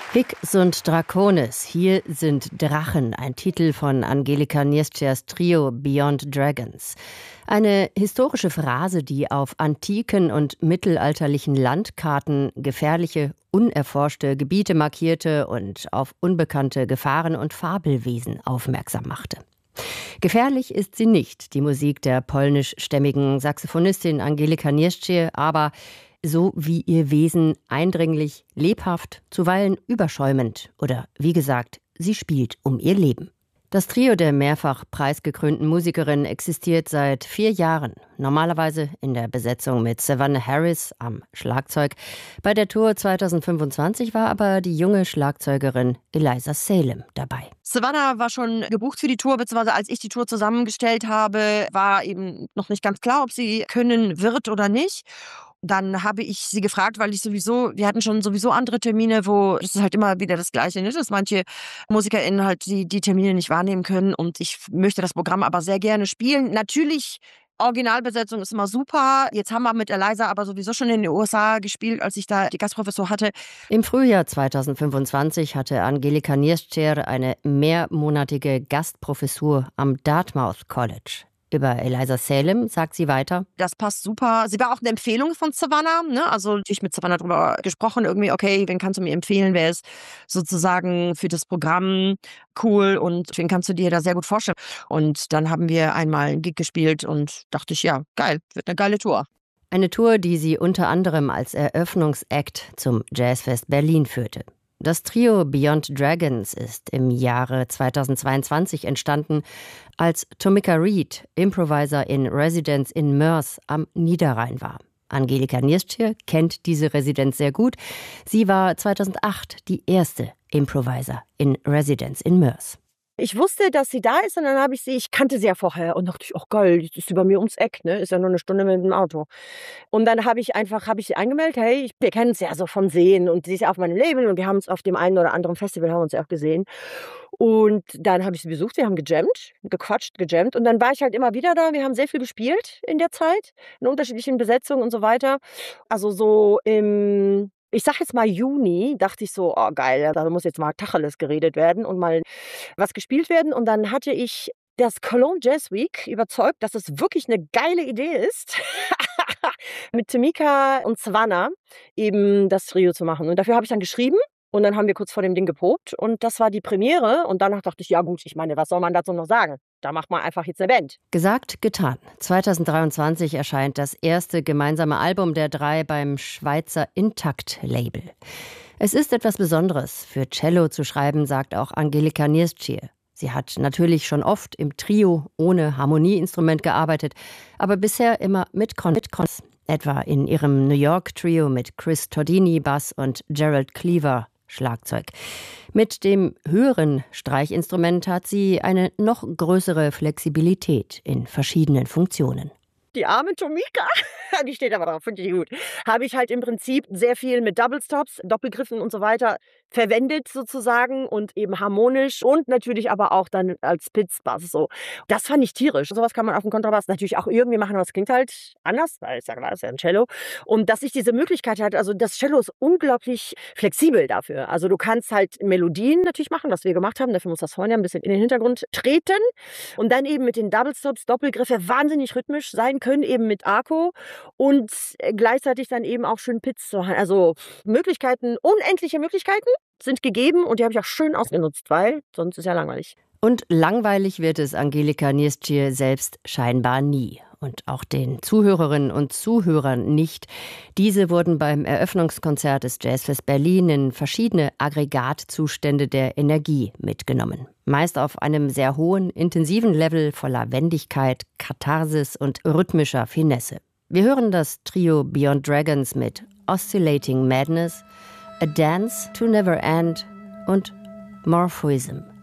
Hic sunt Dracones, hier sind Drachen, ein Titel von Angelika Niesczers Trio Beyond Dragons. Eine historische Phrase, die auf antiken und mittelalterlichen Landkarten gefährliche, unerforschte Gebiete markierte und auf unbekannte Gefahren und Fabelwesen aufmerksam machte. Gefährlich ist sie nicht, die Musik der polnischstämmigen Saxophonistin Angelika Niesczer, aber so wie ihr Wesen eindringlich, lebhaft, zuweilen überschäumend oder, wie gesagt, sie spielt um ihr Leben. Das Trio der mehrfach preisgekrönten Musikerin existiert seit 4 Jahren, normalerweise in der Besetzung mit Savannah Harris am Schlagzeug. Bei der Tour 2025 war aber die junge Schlagzeugerin Eliza Salem dabei. Savannah war schon gebucht für die Tour, beziehungsweise als ich die Tour zusammengestellt habe, war eben noch nicht ganz klar, ob sie können wird oder nicht. Dann habe ich sie gefragt, weil wir hatten schon sowieso andere Termine, wo das ist halt immer wieder das Gleiche, ne? Dass manche MusikerInnen halt die Termine nicht wahrnehmen können und ich möchte das Programm aber sehr gerne spielen. Natürlich, Originalbesetzung ist immer super. Jetzt haben wir mit Eliza aber sowieso schon in den USA gespielt, als ich da die Gastprofessur hatte. Im Frühjahr 2025 hatte Angelika Niesczer eine mehrmonatige Gastprofessur am Dartmouth College. Über Eliza Salem sagt sie weiter: Das passt super. Sie war auch eine Empfehlung von Savannah, ne? Also natürlich mit Savannah drüber gesprochen, irgendwie, okay, wen kannst du mir empfehlen, wer ist sozusagen für das Programm cool und wen kannst du dir da sehr gut vorstellen. Und dann haben wir einmal einen Gig gespielt und dachte ich, ja, geil, wird eine geile Tour. Eine Tour, die sie unter anderem als Eröffnungsakt zum Jazzfest Berlin führte. Das Trio Beyond Dragons ist im Jahre 2022 entstanden, als Tomika Reed Improviser in Residence in Moers am Niederrhein war. Angelika Niesczer kennt diese Residenz sehr gut. Sie war 2008 die erste Improviser in Residence in Moers. Ich wusste, dass sie da ist und dann ich kannte sie ja vorher und dachte ich, ach geil, die ist über mir ums Eck, ne? Ist ja nur eine Stunde mit dem Auto. Und dann habe ich sie angemeldet, hey, wir kennen uns ja so von Sehen und sie ist ja auf meinem Label und wir haben uns auf dem einen oder anderen Festival haben uns ja auch gesehen. Und dann habe ich sie besucht, wir haben gejammt und dann war ich halt immer wieder da. Wir haben sehr viel gespielt in der Zeit, in unterschiedlichen Besetzungen und so weiter. Also so ich sag jetzt mal Juni, dachte ich so, oh geil, da muss jetzt mal Tacheles geredet werden und mal was gespielt werden. Und dann hatte ich das Cologne Jazz Week überzeugt, dass es wirklich eine geile Idee ist, mit Tomika und Savannah eben das Trio zu machen. Und dafür habe ich dann geschrieben. Und dann haben wir kurz vor dem Ding geprobt und das war die Premiere. Und danach dachte ich, ja gut, ich meine, was soll man dazu noch sagen? Da macht man einfach jetzt eine Band. Gesagt, getan. 2023 erscheint das erste gemeinsame Album der 3 beim Schweizer Intakt-Label. Es ist etwas Besonderes, für Cello zu schreiben, sagt auch Angelika Niesczer. Sie hat natürlich schon oft im Trio ohne Harmonieinstrument gearbeitet, aber bisher immer mit Cons. Etwa in ihrem New York-Trio mit Chris Tordini Bass und Gerald Cleaver Schlagzeug. Mit dem höheren Streichinstrument hat sie eine noch größere Flexibilität in verschiedenen Funktionen. Die arme Tomika, die steht aber drauf, finde ich gut. Habe ich halt im Prinzip sehr viel mit Double Stops, Doppelgriffen und so weiter verwendet sozusagen und eben harmonisch und natürlich aber auch dann als Spitzbass so. Das fand ich tierisch. Sowas kann man auf dem Kontrabass natürlich auch irgendwie machen, aber es klingt halt anders, weil ist ja klar, ist ja ein Cello. Und dass ich diese Möglichkeit hatte, also das Cello ist unglaublich flexibel dafür. Also du kannst halt Melodien natürlich machen, was wir gemacht haben. Dafür muss das Horn ja ein bisschen in den Hintergrund treten. Und dann eben mit den Double Stops, Doppelgriffe wahnsinnig rhythmisch sein können, eben mit Arco und gleichzeitig dann eben auch schön Pitch zu haben. Also Möglichkeiten, unendliche Möglichkeiten sind gegeben und die habe ich auch schön ausgenutzt, weil sonst ist ja langweilig. Und langweilig wird es Angelika Niesczer selbst scheinbar nie. Und auch den Zuhörerinnen und Zuhörern nicht. Diese wurden beim Eröffnungskonzert des Jazzfest Berlin in verschiedene Aggregatzustände der Energie mitgenommen. Meist auf einem sehr hohen, intensiven Level voller Wendigkeit, Katharsis und rhythmischer Finesse. Wir hören das Trio Beyond Dragons mit Oscillating Madness, A Dance to Never End und Morphoism.